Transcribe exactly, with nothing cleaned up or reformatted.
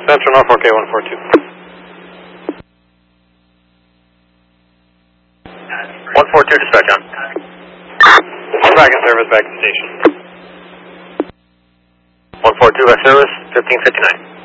Central Norfolk A one four two. one four two dispatch on. Back in service, back to station. one four two back service, fifteen fifty-nine.